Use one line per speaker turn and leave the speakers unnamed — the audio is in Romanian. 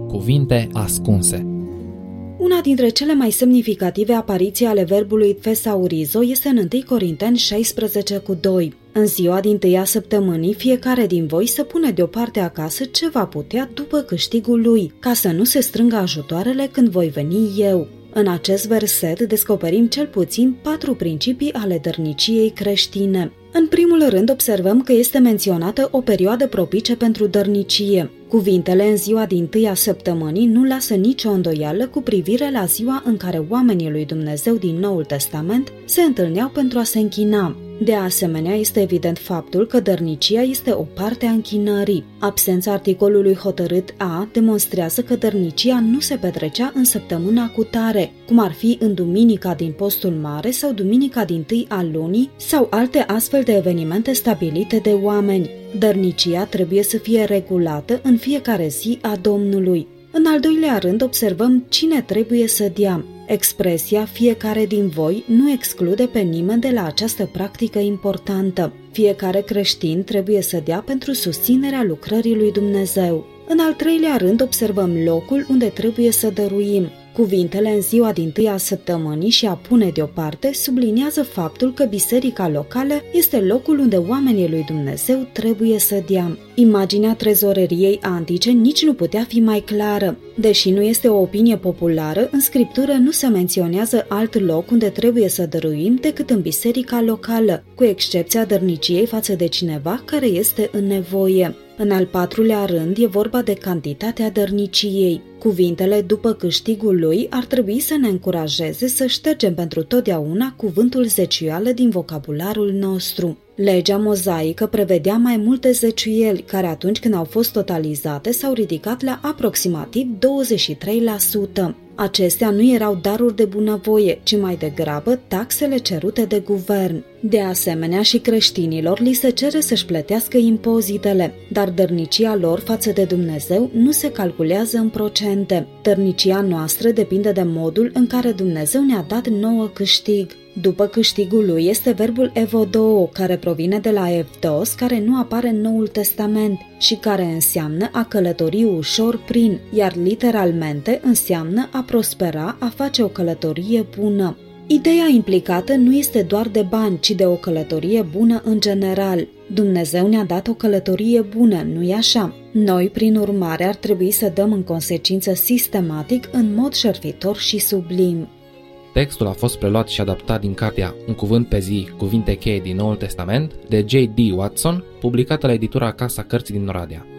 Cuvinte ascunse.
Una dintre cele mai semnificative apariții ale verbului thesaurizo este în 1 Corinteni 16:2. În ziua dintâia săptămânii, fiecare din voi să pune deoparte acasă ce va putea după câștigul lui, ca să nu se strângă ajutoarele când voi veni eu. În acest verset descoperim cel puțin 4 principii ale dărniciei creștine. În primul rând observăm că este menționată o perioadă propice pentru dărnicie. Cuvintele în ziua dintâia săptămânii nu lasă nicio îndoială cu privire la ziua în care oamenii lui Dumnezeu din Noul Testament se întâlneau pentru a se închina. De asemenea, este evident faptul că dărnicia este o parte a închinării. Absența articolului hotărât A demonstrează că dărnicia nu se petrecea în săptămâna cutare, cum ar fi în duminica din postul mare sau duminica dintâi a lunii sau alte astfel de evenimente stabilite de oameni. Dărnicia trebuie să fie regulată în fiecare zi a Domnului. În al doilea rând observăm cine trebuie să dea. Expresia fiecare din voi nu exclude pe nimeni de la această practică importantă. Fiecare creștin trebuie să dea pentru susținerea lucrării lui Dumnezeu. În al treilea rând observăm locul unde trebuie să dăruim. Cuvintele în ziua dintâia săptămânii și a pune deoparte subliniază faptul că biserica locală este locul unde oamenii lui Dumnezeu trebuie să dea. Imaginea trezoreriei antice nici nu putea fi mai clară. Deși nu este o opinie populară, în Scriptură nu se menționează alt loc unde trebuie să dăruim decât în biserica locală, cu excepția dărniciei față de cineva care este în nevoie. În al patrulea rând e vorba de cantitatea dărniciei. Cuvintele după câștigul lui ar trebui să ne încurajeze să ștergem pentru totdeauna cuvântul zeciuială din vocabularul nostru. Legea mozaică prevedea mai multe zeciuieli, care atunci când au fost totalizate s-au ridicat la aproximativ 23%. Acestea nu erau daruri de bunăvoie, ci mai degrabă taxele cerute de guvern. De asemenea, și creștinilor li se cere să-și plătească impozitele, dar dărnicia lor față de Dumnezeu nu se calculează în procente. Dărnicia noastră depinde de modul în care Dumnezeu ne-a dat nouă câștig. După câștigul lui este verbul evodoo, care provine de la evdos, care nu apare în Noul Testament și care înseamnă a călători ușor prin, iar literalmente înseamnă a prospera, a face o călătorie bună. Ideea implicată nu este doar de bani, ci de o călătorie bună în general. Dumnezeu ne-a dat o călătorie bună, nu-i așa? Noi, prin urmare, ar trebui să dăm în consecință sistematic, în mod șerpitor și sublim.
Textul a fost preluat și adaptat din cartea Un cuvânt pe zi, cuvinte cheie din Noul Testament, de J.D. Watson, publicată la editura Casa Cărții din Oradea.